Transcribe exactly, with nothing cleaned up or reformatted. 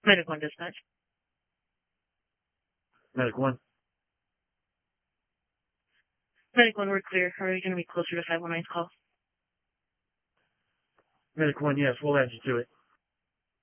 Medic one dispatch. Medic one. Medic one, we're clear. Are you going to be closer to five one nine's call? Medic one, yes, we'll add you to it.